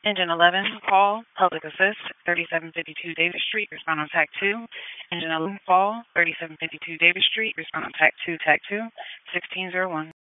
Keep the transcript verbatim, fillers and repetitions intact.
Engine eleven, call, public assist, thirty-seven fifty-two Davis Street, respond on TAC two. Engine eleven, call, thirty-seven fifty-two Davis Street, respond on TAC two, TAC two, sixteen oh one.